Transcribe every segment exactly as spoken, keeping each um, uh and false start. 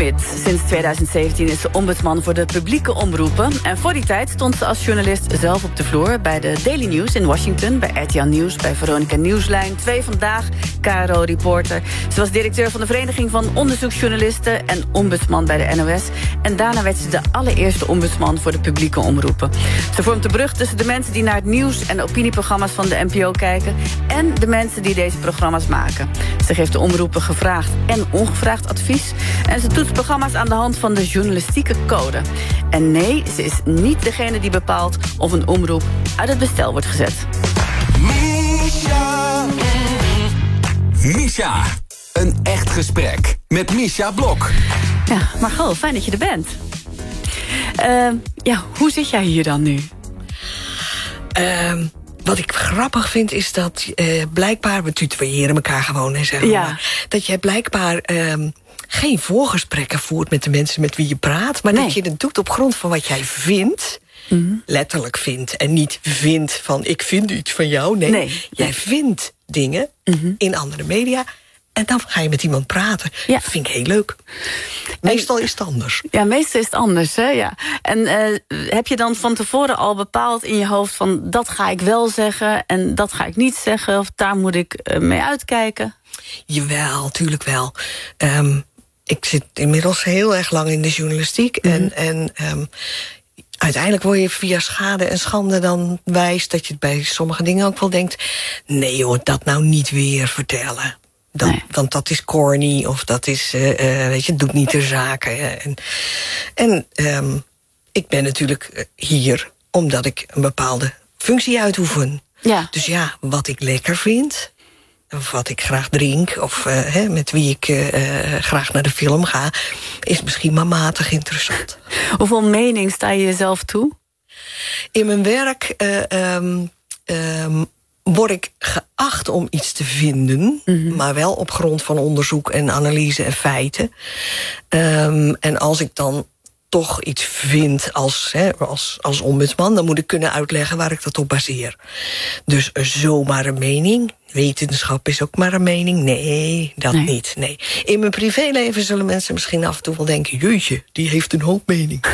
Smit. Sinds tweeduizend zeventien is ze ombudsman voor de publieke omroepen. En voor die tijd stond ze als journalist zelf op de vloer... bij de Daily News in Washington, bij R T L Nieuws... bij Veronica Nieuwslijn, twee Vandaag, K R O-reporter. Ze was directeur van de Vereniging van Onderzoeksjournalisten... en ombudsman bij de N O S. En daarna werd ze de allereerste ombudsman voor de publieke omroepen. Ze vormt de brug tussen de mensen die naar het nieuws... en opinieprogramma's van de N P O kijken... en de mensen die deze programma's maken. Ze geeft de omroepen gevraagd en ongevraagd advies... en ze toetst programma's aan de hand van de journalistieke code. En nee, ze is niet degene die bepaalt of een omroep uit het bestel wordt gezet. Misha. Misha. Een echt gesprek met Misha Blok. Ja, Margot, fijn dat je er bent. Uh, ja, hoe zit jij hier dan nu? Uh, wat ik grappig vind is dat uh, blijkbaar... we tutoyeren elkaar gewoon, hè, zeg maar. Ja. Dat jij blijkbaar... Uh, geen voorgesprekken voert met de mensen met wie je praat... maar nee. dat je het doet op grond van wat jij vindt... Mm-hmm. Letterlijk vindt. En niet vindt van ik vind iets van jou. Nee, nee. jij nee. vindt dingen mm-hmm. in andere media... en dan ga je met iemand praten. Ja. Dat vind ik heel leuk. Meestal is het anders. Ja, meestal is het anders, hè? Ja. En uh, heb je dan van tevoren al bepaald in je hoofd... van dat ga ik wel zeggen en dat ga ik niet zeggen... of daar moet ik uh, mee uitkijken? Jawel, tuurlijk wel. Um, ik zit inmiddels heel erg lang in de journalistiek... Mm-hmm. en, en um, uiteindelijk word je via schade en schande dan wijs... dat je het bij sommige dingen ook wel denkt... nee hoor, dat nou niet weer vertellen... Dat, nee. Want dat is corny of dat is, uh, uh, weet je, het doet niet ter zake. Uh, en en um, ik ben natuurlijk hier omdat ik een bepaalde functie uitoefen. Ja. Dus ja, wat ik lekker vind, of wat ik graag drink... of uh, hè, met wie ik uh, graag naar de film ga... is misschien maar matig interessant. Hoeveel mening sta je jezelf toe? In mijn werk... Uh, um, um, word ik geacht om iets te vinden... Mm-hmm. maar wel op grond van onderzoek en analyse en feiten. Um, en als ik dan toch iets vind als, hè, als, als ombudsman... dan moet ik kunnen uitleggen waar ik dat op baseer. Dus zomaar een mening... wetenschap is ook maar een mening. Nee, dat nee. niet. Nee. In mijn privéleven zullen mensen misschien af en toe wel denken... jeetje, die heeft een hoop mening.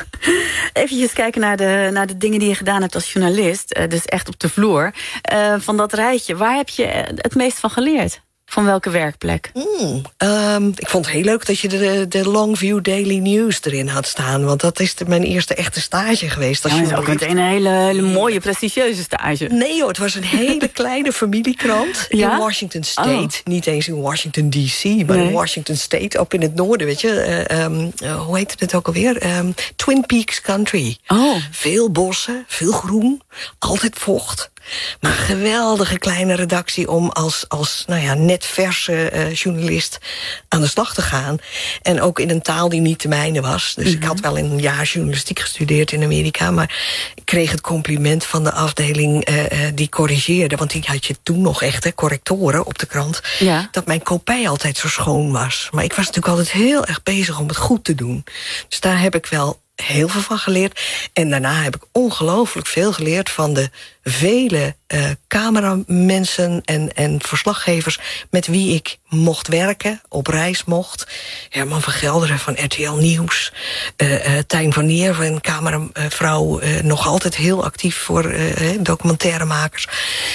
Even kijken naar de, naar de dingen die je gedaan hebt als journalist. Uh, dus echt op de vloer. Uh, van dat rijtje, waar heb je het meest van geleerd? Van welke werkplek? Mm, um, ik vond het heel leuk dat je de, de Longview Daily News erin had staan. Want dat is de, mijn eerste echte stage geweest. Als ja, dat is ook meteen een hele, hele mooie, prestigieuze stage. Nee hoor, het was een hele kleine familiekrant ja? in Washington State. Oh. Niet eens in Washington D C, maar nee. in Washington State. Ook in het noorden, weet je. Uh, um, uh, hoe heet het ook alweer? Um, Twin Peaks Country. Oh. Veel bossen, veel groen, altijd vocht. Maar een geweldige kleine redactie om als, als nou ja, net verse uh, journalist aan de slag te gaan. En ook in een taal die niet de mijne was. Dus mm-hmm. ik had wel een jaar journalistiek gestudeerd in Amerika. Maar ik kreeg het compliment van de afdeling uh, uh, die corrigeerde. Want die had je toen nog echt, hè, correctoren op de krant. Ja. Dat mijn kopij altijd zo schoon was. Maar ik was natuurlijk altijd heel erg bezig om het goed te doen. Dus daar heb ik wel heel veel van geleerd. En daarna heb ik ongelooflijk veel geleerd van de vele uh, cameramensen en, en verslaggevers met wie ik mocht werken, op reis mocht. Herman van Gelderen van R T L Nieuws. Uh, uh, Tijn van Neer, een cameravrouw, uh, nog altijd heel actief voor uh, documentairemakers.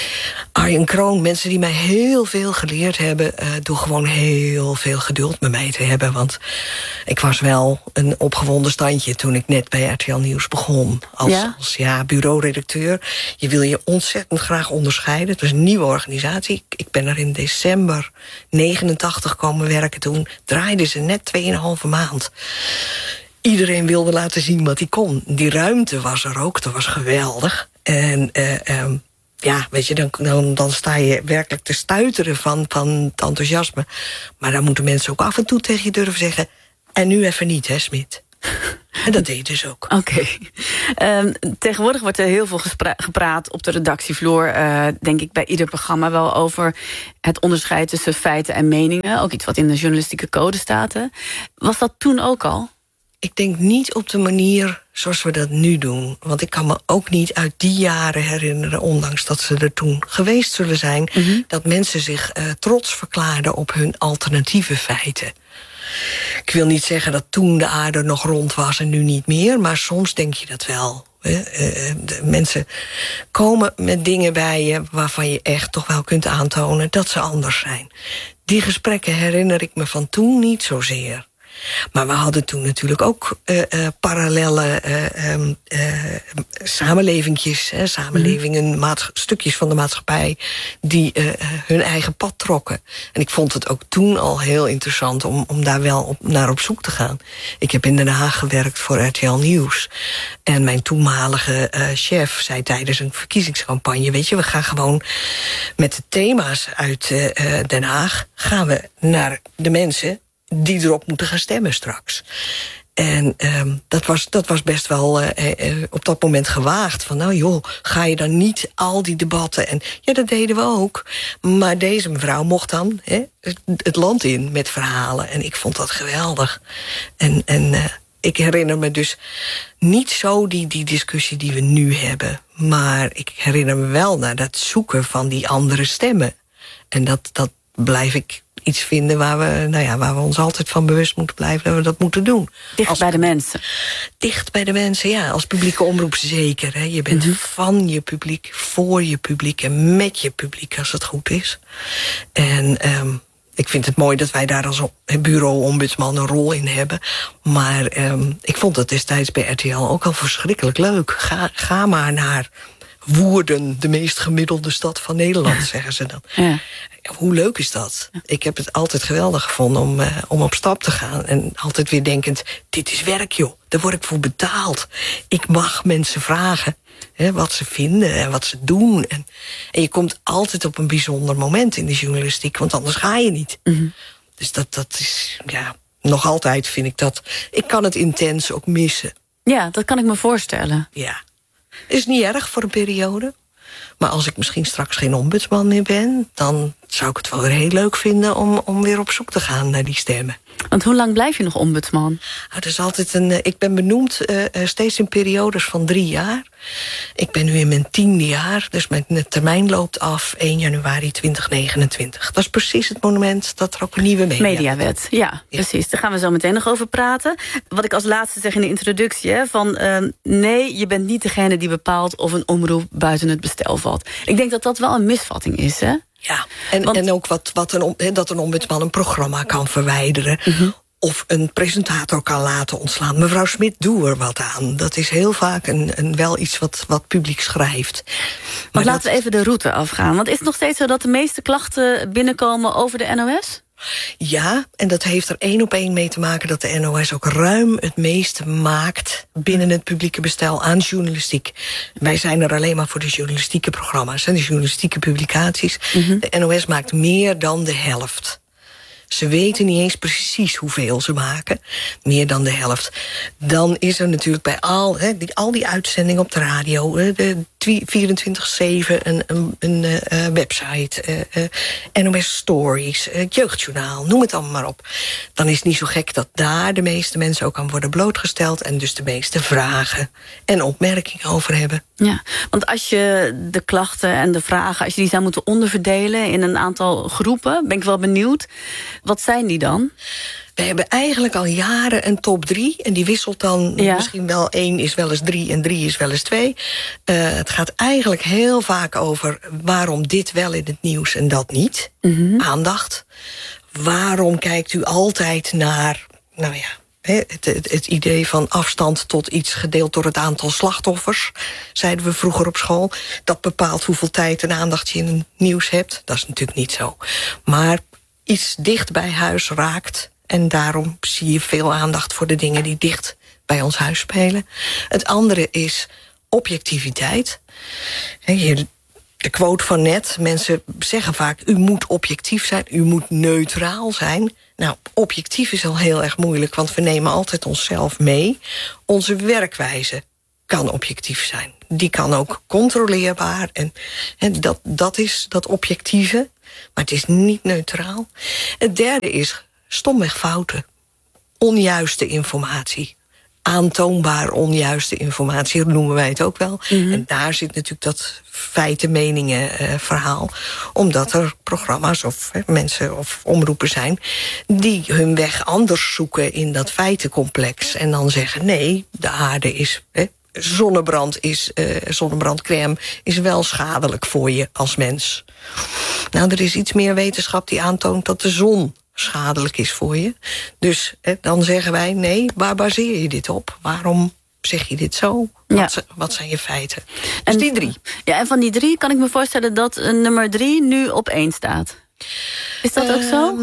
Arjen Kroon, mensen die mij heel veel geleerd hebben uh, door gewoon heel veel geduld met mij te hebben. Want ik was wel een opgewonden standje toen ik net bij R T L Nieuws begon. Als ja, als, ja bureauredacteur. Je wil je ontzettend graag onderscheiden. Het was een nieuwe organisatie. Ik ben er in december negenentachtig komen werken toen. Draaiden ze net tweeënhalve maand. Iedereen wilde laten zien wat hij kon. Die ruimte was er ook. Dat was geweldig. En uh, um, ja, weet je, dan, dan, dan sta je werkelijk te stuiteren van, van het enthousiasme. Maar dan moeten mensen ook af en toe tegen je durven zeggen... en nu even niet, hè, Smit? En dat deed dus ook. Oké. Okay. Um, tegenwoordig wordt er heel veel gespra- gepraat op de redactievloer... Uh, denk ik bij ieder programma wel over het onderscheid tussen feiten en meningen. Ook iets wat in de journalistieke code staat. Hè? Was dat toen ook al? Ik denk niet op de manier zoals we dat nu doen. Want ik kan me ook niet uit die jaren herinneren... ondanks dat ze er toen geweest zullen zijn... Mm-hmm. dat mensen zich uh, trots verklaarden op hun alternatieve feiten. Ik wil niet zeggen dat toen de aarde nog rond was en nu niet meer, maar soms denk je dat wel. De mensen komen met dingen bij je waarvan je echt toch wel kunt aantonen dat ze anders zijn. Die gesprekken herinner ik me van toen niet zozeer. Maar we hadden toen natuurlijk ook uh, uh, parallelle uh, um, uh, samenlevingjes, hè, samenlevingen, maats- stukjes van de maatschappij die uh, hun eigen pad trokken. En ik vond het ook toen al heel interessant om, om daar wel op, naar op zoek te gaan. Ik heb in Den Haag gewerkt voor R T L Nieuws. En mijn toenmalige uh, chef zei tijdens een verkiezingscampagne, weet je, we gaan gewoon met de thema's uit uh, Den Haag, gaan we naar de mensen die erop moeten gaan stemmen straks. En um, dat, was, dat was best wel uh, uh, op dat moment gewaagd. Van nou joh, ga je dan niet al die debatten... En ja, dat deden we ook. Maar deze mevrouw mocht dan hè, het, het land in met verhalen. En ik vond dat geweldig. En, en uh, ik herinner me dus niet zo die, die discussie die we nu hebben. Maar ik herinner me wel naar dat zoeken van die andere stemmen. En dat, dat blijf ik iets vinden waar we, nou ja, waar we ons altijd van bewust moeten blijven dat we dat moeten doen. Dicht als, bij de mensen. Dicht bij de mensen, ja. Als publieke omroep zeker. Hè. Je bent mm-hmm. van je publiek, voor je publiek en met je publiek als het goed is. En um, ik vind het mooi dat wij daar als bureau-ombudsman een rol in hebben. Maar um, ik vond het destijds bij R T L ook al verschrikkelijk leuk. Ga, ga maar naar Woerden, de meest gemiddelde stad van Nederland, zeggen ze dan. Ja. Hoe leuk is dat? Ja. Ik heb het altijd geweldig gevonden om, uh, om op stap te gaan. En altijd weer denkend, dit is werk joh, daar word ik voor betaald. Ik mag mensen vragen hè, wat ze vinden en wat ze doen. En, en je komt altijd op een bijzonder moment in de journalistiek, want anders ga je niet. Mm-hmm. Dus dat, dat is, ja, nog altijd vind ik dat. Ik kan het intens ook missen. Ja, dat kan ik me voorstellen. Ja. Is niet erg voor een periode. Maar als ik misschien straks geen ombudsman meer ben, dan zou ik het wel weer heel leuk vinden om, om weer op zoek te gaan naar die stemmen. Want hoe lang blijf je nog ombudsman? Het is altijd een, ik ben benoemd uh, steeds in periodes van drie jaar. Ik ben nu in mijn tiende jaar, dus mijn termijn loopt af één januari twintig negenentwintig. Dat is precies het moment dat er ook een nieuwe media mediawet. Ja, ja, precies. Daar gaan we zo meteen nog over praten. Wat ik als laatste zeg in de introductie, hè, van uh, nee, je bent niet degene die bepaalt of een omroep buiten het bestel valt. Ik denk dat dat wel een misvatting is, hè? Ja, en, Want, en ook wat, wat een, he, dat een ombudsman een programma kan verwijderen. Uh-huh. Of een presentator kan laten ontslaan. Mevrouw Smit, doe er wat aan. Dat is heel vaak een, een, wel iets wat, wat publiek schrijft. Maar, maar laten dat... we even de route afgaan. Want is het nog steeds zo dat de meeste klachten binnenkomen over de N O S? Ja, en dat heeft er één op één mee te maken dat de N O S ook ruim het meeste maakt binnen het publieke bestel aan journalistiek. Wij zijn er alleen maar voor de journalistieke programma's en de journalistieke publicaties. Mm-hmm. De N O S maakt meer dan de helft. Ze weten niet eens precies hoeveel ze maken. Meer dan de helft. Dan is er natuurlijk bij al, hè, die, al die uitzendingen op de radio, de vierentwintig zeven, een, een, een uh, website, uh, uh, N O S Stories, uh, Jeugdjournaal, noem het allemaal maar op. Dan is het niet zo gek dat daar de meeste mensen ook aan worden blootgesteld en dus de meeste vragen en opmerkingen over hebben. Ja, want als je de klachten en de vragen, als je die zou moeten onderverdelen in een aantal groepen, ben ik wel benieuwd. Wat zijn die dan? We hebben eigenlijk al jaren een top drie. En die wisselt dan ja. misschien wel één is wel eens drie en drie is wel eens twee. Uh, het gaat eigenlijk heel vaak over waarom dit wel in het nieuws en dat niet. Mm-hmm. Aandacht. Waarom kijkt u altijd naar, nou ja, Het, het, het idee van afstand tot iets gedeeld door het aantal slachtoffers, zeiden we vroeger op school. Dat bepaalt hoeveel tijd en aandacht je in het nieuws hebt. Dat is natuurlijk niet zo. Maar iets dicht bij huis raakt. En daarom zie je veel aandacht voor de dingen die dicht bij ons huis spelen. Het andere is objectiviteit. De quote van net, mensen zeggen vaak, u moet objectief zijn, u moet neutraal zijn. Nou, objectief is al heel erg moeilijk, want we nemen altijd onszelf mee. Onze werkwijze kan objectief zijn. Die kan ook controleerbaar. En, en dat, dat is dat objectieve, maar het is niet neutraal. Het derde is stomweg fouten. Onjuiste informatie. aantoonbaar onjuiste informatie, dat noemen wij het ook wel. Mm-hmm. En daar zit natuurlijk dat feiten, meningen, uh, verhaal. Omdat er programma's of he, mensen of omroepen zijn die hun weg anders zoeken in dat feitencomplex. En dan zeggen, nee, de aarde is... He, zonnebrand is, uh, zonnebrandcrème is wel schadelijk voor je als mens. Nou, er is iets meer wetenschap die aantoont dat de zon schadelijk is voor je. Dus eh, dan zeggen wij, nee, waar baseer je dit op? Waarom zeg je dit zo? Ja. Wat, wat zijn je feiten? En dus die drie. Ja, en van die drie kan ik me voorstellen dat uh, nummer drie nu op één staat. Is dat uh, ook zo?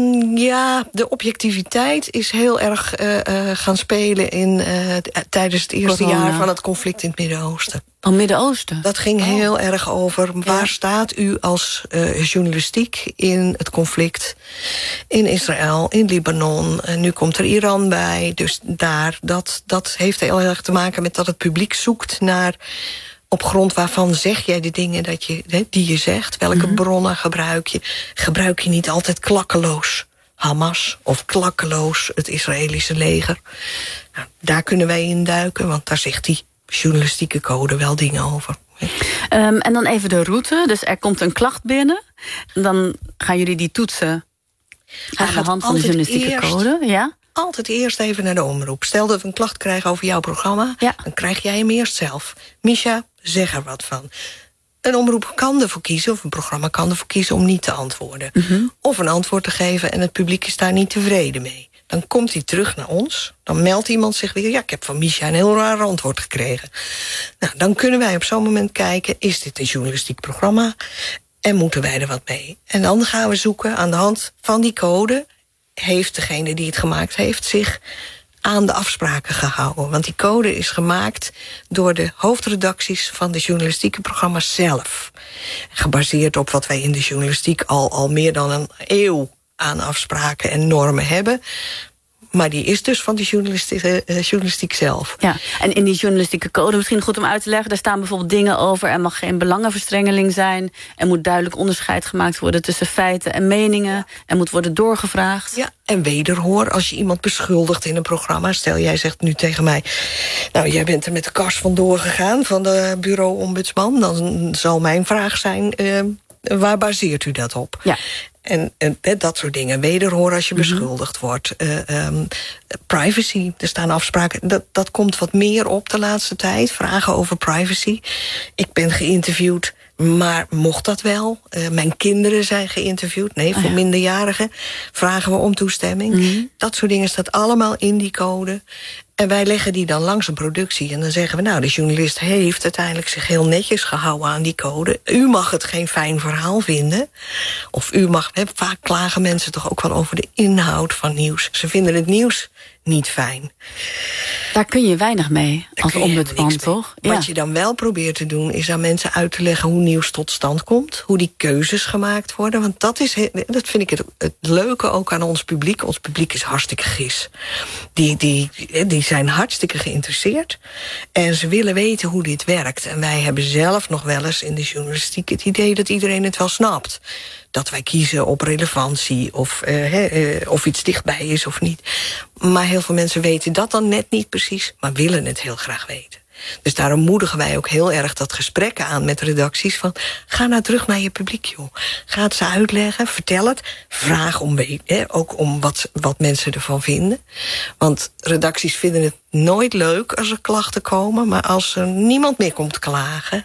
Ja, de objectiviteit is heel erg uh, uh, gaan spelen in, uh, t- tijdens het eerste Corona. jaar van het conflict in het Midden-Oosten. Oh, Midden-Oosten. Dat ging oh. heel erg over waar ja. staat u als uh, journalistiek in het conflict in Israël, in Libanon. En nu komt er Iran bij. Dus daar, dat, dat heeft heel erg te maken met dat het publiek zoekt naar op grond waarvan zeg jij de dingen dat je, die je zegt. Welke mm-hmm. bronnen gebruik je? Gebruik je niet altijd klakkeloos Hamas of klakkeloos het Israëlische leger? Nou, daar kunnen wij in duiken, want daar zegt die journalistieke code wel dingen over. Um, en dan even de route. Dus er komt een klacht binnen. Dan gaan jullie die toetsen aan de hand van de journalistieke eerst, code. Ja? Altijd eerst even naar de omroep. Stel dat we een klacht krijgen over jouw programma, ja. dan krijg jij hem eerst zelf. Misha, zeg er wat van. Een omroep kan ervoor kiezen, of een programma kan ervoor kiezen om niet te antwoorden. Mm-hmm. Of een antwoord te geven en het publiek is daar niet tevreden mee. Dan komt hij terug naar ons. Dan meldt iemand zich weer, ja, ik heb van Misha een heel raar antwoord gekregen. Nou, dan kunnen wij op zo'n moment kijken, is dit een journalistiek programma? En moeten wij er wat mee? En dan gaan we zoeken aan de hand van die code, heeft degene die het gemaakt heeft zich aan de afspraken gehouden. Want die code is gemaakt door de hoofdredacties van de journalistieke programma's zelf. Gebaseerd op wat wij in de journalistiek al, al meer dan een eeuw aan afspraken en normen hebben. Maar die is dus van de journalistiek, uh, journalistiek zelf. Ja, en in die journalistieke code, misschien goed om uit te leggen, daar staan bijvoorbeeld dingen over, er mag geen belangenverstrengeling zijn, er moet duidelijk onderscheid gemaakt worden tussen feiten en meningen, ja. er moet worden doorgevraagd. Ja, en wederhoor, als je iemand beschuldigt in een programma, stel jij zegt nu tegen mij, nou, jij bent er met de kast vandoor gegaan van de bureau-ombudsman, dan zal mijn vraag zijn, uh, waar baseert u dat op? Ja. En, en dat soort dingen. Wederhoor als je mm-hmm. beschuldigd wordt. Uh, um, privacy, er staan afspraken. Dat, dat komt wat meer op de laatste tijd. Vragen over privacy. Ik ben geïnterviewd, maar mocht dat wel? Uh, mijn kinderen zijn geïnterviewd. Nee, voor oh ja. minderjarigen vragen we om toestemming. Mm-hmm. Dat soort dingen staat allemaal in die code. En wij leggen die dan langs een productie. En dan zeggen we, nou, de journalist heeft uiteindelijk zich heel netjes gehouden aan die code. U mag het geen fijn verhaal vinden. Of u mag, hè, vaak klagen mensen toch ook wel over de inhoud van nieuws. Ze vinden het nieuws niet fijn. Daar kun je weinig mee Daar als ombudsman, toch? Wat ja. je dan wel probeert te doen, is aan mensen uit te leggen hoe nieuws tot stand komt. Hoe die keuzes gemaakt worden. Want dat, is, dat vind ik het, het leuke ook aan ons publiek. Ons publiek is hartstikke gis. Die, die, die zijn hartstikke geïnteresseerd. En ze willen weten hoe dit werkt. En wij hebben zelf nog wel eens in de journalistiek het idee dat iedereen het wel snapt. Dat wij kiezen op relevantie of, uh, uh, of iets dichtbij is of niet. Maar heel veel mensen weten dat dan net niet precies, maar willen het heel graag weten. Dus daarom moedigen wij ook heel erg dat gesprekken aan met redacties van, ga nou terug naar je publiek, joh. Ga het ze uitleggen, vertel het, vraag om hè, ook om wat, wat mensen ervan vinden. Want redacties vinden het nooit leuk als er klachten komen, maar als er niemand meer komt klagen,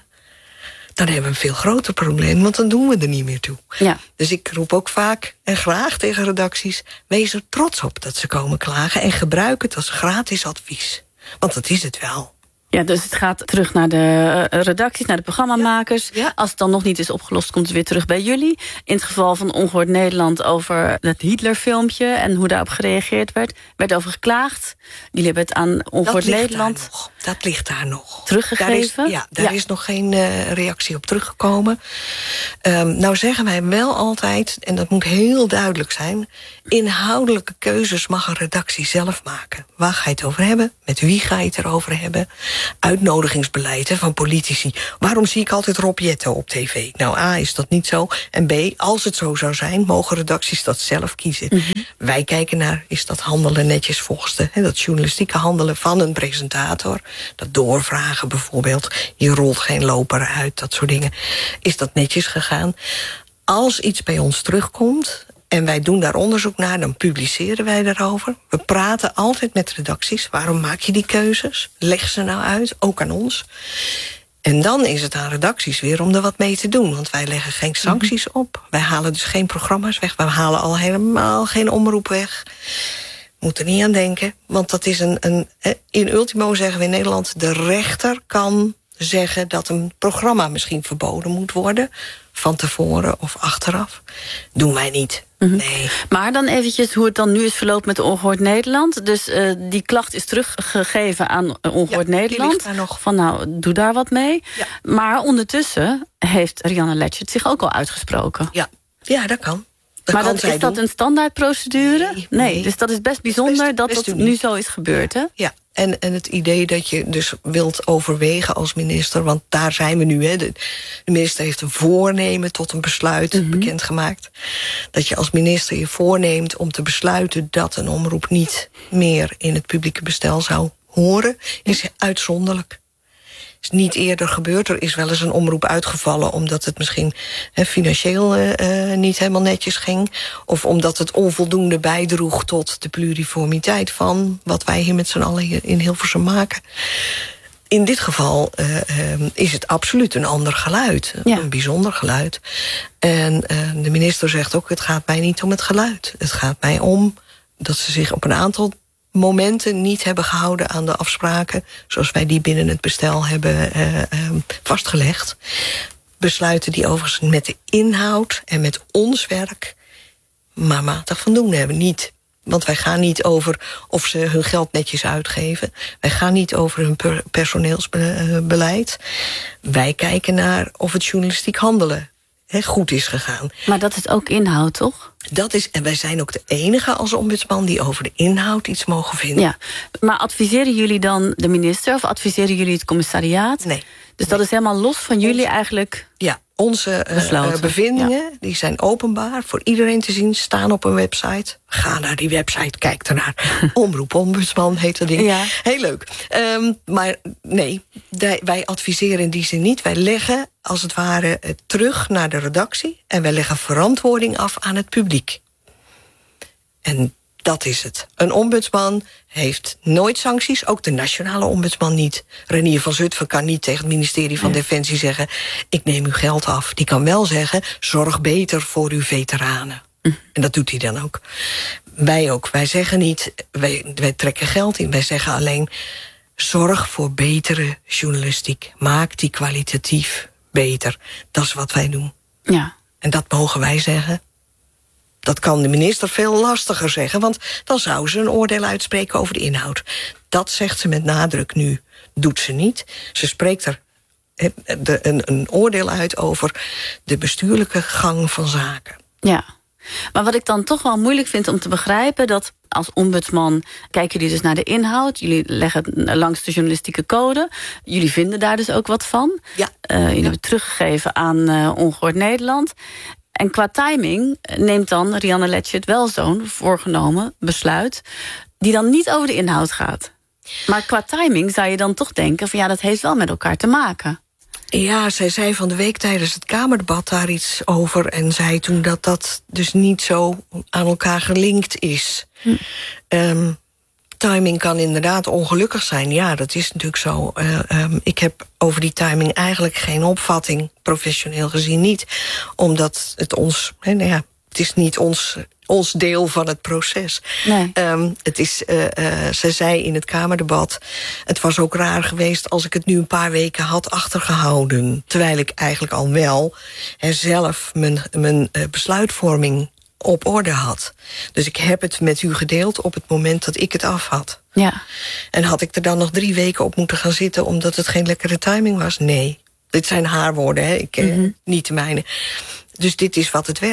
dan hebben we een veel groter probleem, want dan doen we er niet meer toe. Ja. Dus ik roep ook vaak en graag tegen redacties, wees er trots op dat ze komen klagen en gebruik het als gratis advies. Want dat is het wel. Ja, dus het gaat terug naar de redacties, naar de programmamakers. Ja. Ja. Als het dan nog niet is opgelost, komt het weer terug bij jullie. In het geval van Ongehoord Nederland over het Hitler-filmpje en hoe daarop gereageerd werd, werd over geklaagd. Jullie hebben het aan Ongehoord Nederland. Dat ligt daar nog. Teruggegeven? Daar is, ja, daar ja. is nog geen uh, reactie op teruggekomen. Um, nou zeggen wij wel altijd, en dat moet heel duidelijk zijn, inhoudelijke keuzes mag een redactie zelf maken. Waar ga je het over hebben? Met wie ga je het erover hebben? uitnodigingsbeleid hè, van politici. Waarom zie ik altijd Rob Jetten op tv? Nou, A, is dat niet zo. En B, als het zo zou zijn, mogen redacties dat zelf kiezen. Mm-hmm. Wij kijken naar, is dat handelen netjes volgens de, hè, dat journalistieke handelen van een presentator. Dat doorvragen bijvoorbeeld. Je rolt geen loper uit, dat soort dingen. Is dat netjes gegaan? Als iets bij ons terugkomt en wij doen daar onderzoek naar, dan publiceren wij daarover. We praten altijd met redacties. Waarom maak je die keuzes? Leg ze nou uit, ook aan ons. En dan is het aan redacties weer om er wat mee te doen. Want wij leggen geen sancties op. Wij halen dus geen programma's weg. Wij halen al helemaal geen omroep weg. Moet er niet aan denken. Want dat is een, een... In ultimo zeggen we in Nederland, de rechter kan zeggen dat een programma misschien verboden moet worden. Van tevoren of achteraf. Doen wij niet. Mm-hmm. Nee. Maar dan eventjes hoe het dan nu is verlopen met Ongehoord Nederland. Dus uh, die klacht is teruggegeven aan Ongehoord ja, Nederland. Nog. Van nou, doe daar wat mee. Ja. Maar ondertussen heeft Rianne Letchert zich ook al uitgesproken. Ja, ja dat kan. Dat maar kan dat, zij is dat doen. een standaardprocedure? Nee, nee, nee. Dus dat is best bijzonder best, dat best dat uniek. nu zo is gebeurd, hè? Ja. En, en het idee dat je dus wilt overwegen als minister, want daar zijn we nu. Hè. De, de minister heeft een voornemen tot een besluit mm-hmm. bekendgemaakt. Dat je als minister je voorneemt om te besluiten dat een omroep niet meer in het publieke bestel zou horen, is uitzonderlijk. Is niet eerder gebeurd. Er is wel eens een omroep uitgevallen omdat het misschien he, financieel uh, niet helemaal netjes ging. Of omdat het onvoldoende bijdroeg tot de pluriformiteit van wat wij hier met z'n allen in Hilversum maken. In dit geval uh, uh, is het absoluut een ander geluid. Ja. Een bijzonder geluid. En uh, de minister zegt ook, het gaat mij niet om het geluid. Het gaat mij om dat ze zich op een aantal momenten niet hebben gehouden aan de afspraken zoals wij die binnen het bestel hebben uh, uh, vastgelegd. Besluiten die overigens met de inhoud en met ons werk maar matig van doen hebben. Niet. Want wij gaan niet over of ze hun geld netjes uitgeven. Wij gaan niet over hun per- personeelsbeleid. Wij kijken naar of het journalistiek handelen he, goed is gegaan. Maar dat is ook inhoud, toch? Dat is, en wij zijn ook de enige als ombudsman die over de inhoud iets mogen vinden. Ja, maar adviseren jullie dan de minister of adviseren jullie het commissariaat? Nee. Dus dat nee. is helemaal los van jullie Ons, eigenlijk? Ja, onze uh, bevindingen ja. die zijn openbaar voor iedereen te zien, staan op een website. Ga naar die website, kijk ernaar. Omroep Ombudsman heet dat ding. Ja. Heel leuk. Um, maar nee, wij, wij adviseren in die zin niet. Wij leggen als het ware terug naar de redactie en wij leggen verantwoording af aan het publiek. En dat is het. Een ombudsman heeft nooit sancties, ook de nationale ombudsman niet. Renier van Zutphen kan niet tegen het ministerie van ja. Defensie zeggen, ik neem uw geld af. Die kan wel zeggen, zorg beter voor uw veteranen. Mm. En dat doet hij dan ook. Wij ook. Wij zeggen niet, wij, wij trekken geld in. Wij zeggen alleen, zorg voor betere journalistiek. Maak die kwalitatief beter. Dat is wat wij doen. Ja. En dat mogen wij zeggen. Dat kan de minister veel lastiger zeggen, want dan zou ze een oordeel uitspreken over de inhoud. Dat zegt ze met nadruk nu. Doet ze niet. Ze spreekt er een, een oordeel uit over de bestuurlijke gang van zaken. Ja, maar wat ik dan toch wel moeilijk vind om te begrijpen, dat als ombudsman kijken jullie dus naar de inhoud. Jullie leggen het langs de journalistieke code. Jullie vinden daar dus ook wat van. Ja. Uh, jullie ja. hebben het teruggegeven aan uh, Ongehoord Nederland. En qua timing neemt dan Rianne Letchert wel zo'n voorgenomen besluit die dan niet over de inhoud gaat. Maar qua timing zou je dan toch denken van ja, dat heeft wel met elkaar te maken. Ja, zij zei van de week tijdens het Kamerdebat daar iets over en zei toen dat dat dus niet zo aan elkaar gelinkt is. Hm. Um, timing kan inderdaad ongelukkig zijn. Ja, dat is natuurlijk zo. Uh, um, ik heb over die timing eigenlijk geen opvatting, professioneel gezien niet. Omdat het ons, hè, nou ja, het is niet ons, ons deel van het proces. Nee. Um, het is, uh, uh, ze zei in het Kamerdebat, het was ook raar geweest als ik het nu een paar weken had achtergehouden. Terwijl ik eigenlijk al wel hè, zelf mijn, mijn uh, besluitvorming op orde had. Dus ik heb het met u gedeeld op het moment dat ik het af had. Ja. En had ik er dan nog drie weken op moeten gaan zitten omdat het geen lekkere timing was? Nee. Dit zijn haar woorden, hè? Ik, mm-hmm. eh, niet de mijne. Dus dit is wat het werd.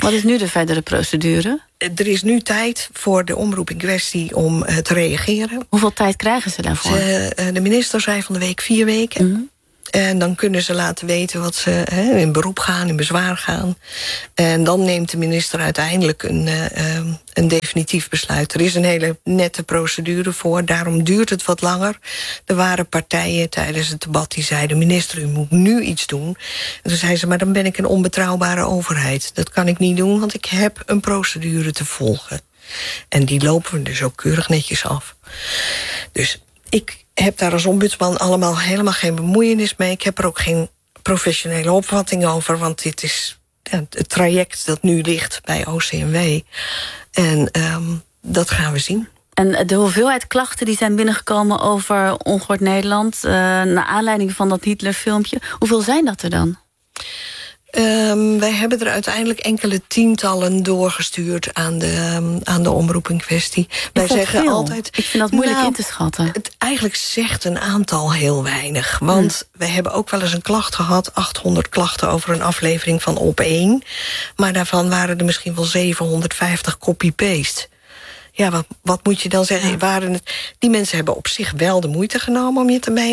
Wat is nu de verdere procedure? Er is nu tijd voor de omroep in kwestie om uh, te reageren. Hoeveel tijd krijgen ze daarvoor? Ze, uh, de minister zei van de week vier weken. Mm-hmm. En dan kunnen ze laten weten wat ze he, in beroep gaan, in bezwaar gaan. En dan neemt de minister uiteindelijk een, uh, een definitief besluit. Er is een hele nette procedure voor, daarom duurt het wat langer. Er waren partijen tijdens het debat die zeiden... minister, u moet nu iets doen. En toen zei ze, maar dan ben ik een onbetrouwbare overheid. Dat kan ik niet doen, want ik heb een procedure te volgen. En die lopen we dus ook keurig netjes af. Dus ik... heb daar als ombudsman allemaal helemaal geen bemoeienis mee. Ik heb er ook geen professionele opvatting over... want dit is ja, het traject dat nu ligt bij O C M W. En um, dat gaan we zien. En de hoeveelheid klachten die zijn binnengekomen over Ongehoord Nederland... Uh, naar aanleiding van dat Hitler-filmpje, hoeveel zijn dat er dan? Um, wij hebben er uiteindelijk enkele tientallen doorgestuurd aan de, um, aan de omroep in kwestie. Wij zeggen veel? altijd. Ik vind dat moeilijk nou, in te schatten. Het eigenlijk zegt een aantal heel weinig. Want hmm. we hebben ook wel eens een klacht gehad, achthonderd klachten over een aflevering van Op één. Maar daarvan waren er misschien wel zevenhonderdvijftig copy-paste. Ja, wat, wat moet je dan zeggen? Ja. Waren het, die mensen hebben op zich wel de moeite genomen om je te